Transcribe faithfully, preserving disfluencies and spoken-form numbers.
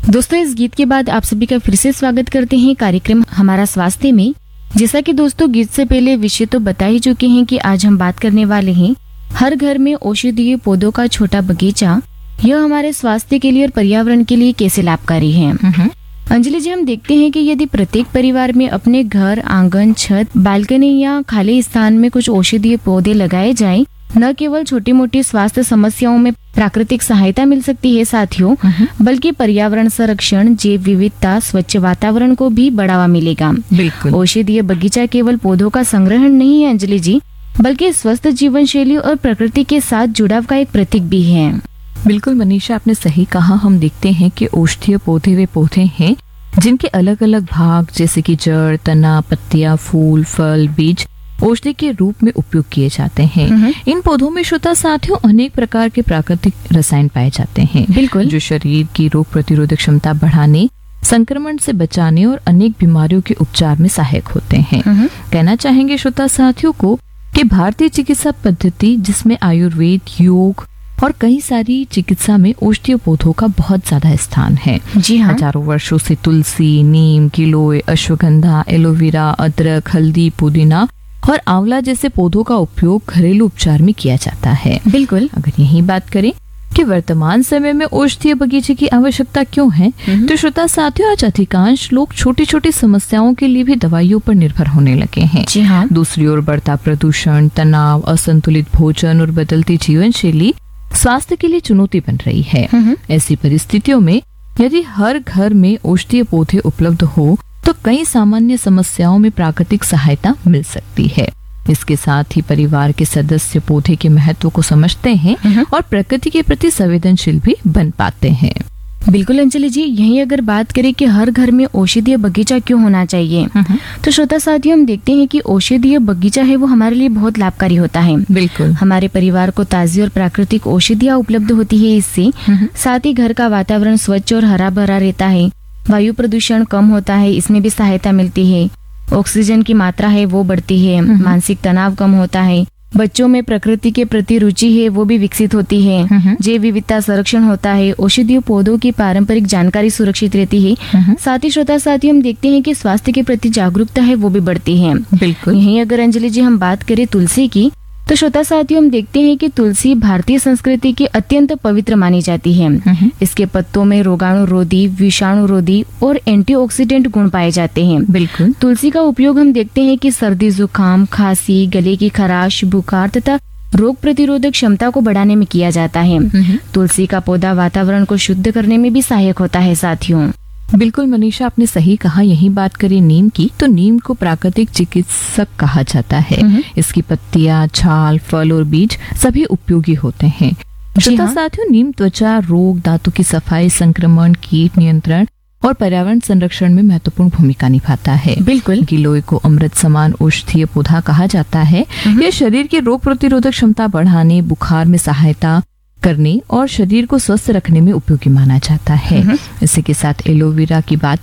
दोस्तों, इस गीत के बाद आप सभी का फिर से स्वागत करते हैं कार्यक्रम हमारा स्वास्थ्य में। जैसा कि दोस्तों गीत से पहले विषय तो बता ही चुके हैं कि आज हम बात करने वाले हैं हर घर में औषधीय पौधों का छोटा बगीचा, यह हमारे स्वास्थ्य के लिए और पर्यावरण के लिए कैसे लाभकारी है। अंजलि जी, हम देखते हैं कि यदि प्रत्येक परिवार में अपने घर, आंगन, छत, बालकनी या खाली स्थान में कुछ औषधीय पौधे लगाए जाएं, न केवल छोटी मोटी स्वास्थ्य समस्याओं में प्राकृतिक सहायता मिल सकती है साथियों, बल्कि पर्यावरण संरक्षण, जैव विविधता, स्वच्छ वातावरण को भी बढ़ावा मिलेगा। बिल्कुल। औषधीय बगीचा केवल पौधों का संग्रहण नहीं है अंजलि जी, बल्कि स्वस्थ जीवन शैली और प्रकृति के साथ जुड़ाव का एक प्रतीक भी है। बिल्कुल मनीषा, आपने सही कहा। हम देखते हैं कि औषधीय पौधे वे पौधे हैं जिनके अलग अलग भाग जैसे कि जड़, तना, पत्तियां, फूल, फल, बीज औषधि के रूप में उपयोग किए जाते हैं। इन पौधों में श्रोता साथियों अनेक प्रकार के प्राकृतिक रसायन पाए जाते हैं, बिल्कुल, जो शरीर की रोग प्रतिरोधक क्षमता बढ़ाने, संक्रमण से बचाने और अनेक बीमारियों के उपचार में सहायक होते हैं। कहना चाहेंगे श्रोता साथियों को कि भारतीय चिकित्सा पद्धति, जिसमें आयुर्वेद, योग और कई सारी चिकित्सा में औषधीय पौधों का बहुत ज्यादा स्थान है। जी हाँ। हजारों वर्षों से तुलसी, नीम, गिलोय, अश्वगंधा, एलोवेरा, अदरक, हल्दी, पुदीना और आंवला जैसे पौधों का उपयोग घरेलू उपचार में किया जाता है। बिल्कुल। अगर यही बात करें कि वर्तमान समय में औषधीय बगीचे की आवश्यकता क्यों है, तो श्रोता साथियों आज अधिकांश लोग छोटी छोटी समस्याओं के लिए भी दवाइयों पर निर्भर होने लगे हैं। जी हाँ। दूसरी ओर बढ़ता प्रदूषण, तनाव, असंतुलित भोजन और बदलती जीवन शैली स्वास्थ्य के लिए चुनौती बन रही है। ऐसी परिस्थितियों में यदि हर घर में औषधीय पौधे उपलब्ध हो तो कई सामान्य समस्याओं में प्राकृतिक सहायता मिल सकती है। इसके साथ ही परिवार के सदस्य पौधे के महत्व को समझते हैं और प्रकृति के प्रति संवेदनशील भी बन पाते हैं। बिल्कुल अंजलि जी, यही अगर बात करें कि हर घर में औषधीय बगीचा क्यों होना चाहिए, तो श्रोता साथियों हम देखते हैं कि औषधीय बगीचा है वो हमारे लिए बहुत लाभकारी होता है। बिल्कुल। हमारे परिवार को ताजी और प्राकृतिक औषधियाँ उपलब्ध होती है इससे। साथ ही घर का वातावरण स्वच्छ और हरा भरा रहता है, वायु प्रदूषण कम होता है, इसमें भी सहायता मिलती है। ऑक्सीजन की मात्रा है वो बढ़ती है, मानसिक तनाव कम होता है, बच्चों में प्रकृति के प्रति रुचि है वो भी विकसित होती है, जैव विविधता संरक्षण होता है, औषधीय पौधों की पारंपरिक जानकारी सुरक्षित रहती है। साथ ही श्रोता साथी हम देखते हैं कि स्वास्थ्य के प्रति जागरूकता है वो भी बढ़ती है। बिल्कुल। यहीं अगर अंजलि जी हम बात करें तुलसी की, तो श्रोता साथियों हम देखते हैं कि तुलसी भारतीय संस्कृति की अत्यंत पवित्र मानी जाती है। इसके पत्तों में रोगाणुरोधी, विषाणुरोधी और एंटीऑक्सीडेंट गुण पाए जाते हैं। बिल्कुल। तुलसी का उपयोग हम देखते हैं कि सर्दी, जुकाम, खांसी, गले की खराश, बुखार तथा रोग प्रतिरोधक क्षमता को बढ़ाने में किया जाता है। तुलसी का पौधा वातावरण को शुद्ध करने में भी सहायक होता है साथियों। बिल्कुल मनीषा, आपने सही कहा। यही बात करें नीम की, तो नीम को प्राकृतिक चिकित्सक कहा जाता है। इसकी पत्तियां, छाल, फल और बीज सभी उपयोगी होते हैं। श्रोता साथियों, नीम त्वचा रोग, दांतों की सफाई, संक्रमण, कीट नियंत्रण और पर्यावरण संरक्षण में महत्वपूर्ण भूमिका निभाता है। बिल्कुल। गिलोय को अमृत समान औषधीय पौधा कहा जाता है। यह शरीर की रोग प्रतिरोधक क्षमता बढ़ाने, बुखार में सहायता करने और शरीर को स्वस्थ रखने में उपयोगी माना जाता है। इसी के साथ एलोवेरा की बात